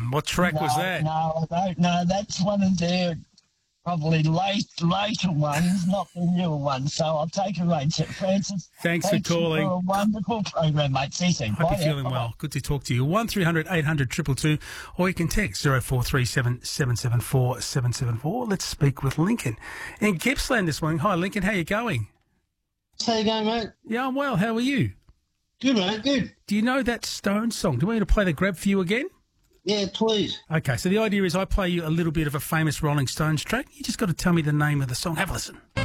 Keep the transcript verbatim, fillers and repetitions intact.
Mm, what track no, was that? No, I don't know. That's one of their probably late, later ones, not the newer ones. So I'll take a rate. Francis, Thanks, thanks for calling. for a wonderful program, mate. See you soon. Hope Bye you're feeling now. well. Good to talk to you. one three hundred eight hundred two two two, or you can text zero four three seven seven seven four seven seven four. Let's speak with Lincoln in Gippsland this morning. Hi, Lincoln. How you going? How you going, mate? Yeah, I'm well. How are you? Good, mate, good. Do you know that Stones song? Do you want me to play the grab for you again? Yeah, please. Okay, so the idea is I play you a little bit of a famous Rolling Stones track. You just got to tell me the name of the song. Have a listen.